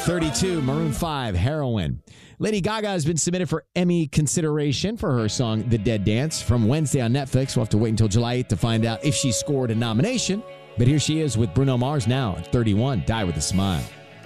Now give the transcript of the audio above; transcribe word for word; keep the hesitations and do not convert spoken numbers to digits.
thirty-two, Maroon five, Heroin. Lady Gaga has been submitted for Emmy consideration for her song The Dead Dance from Wednesday on Netflix. We'll have to wait until July eighth to find out if she scored a nomination. But here she is with Bruno Mars now at thirty-one, Die With a Smile.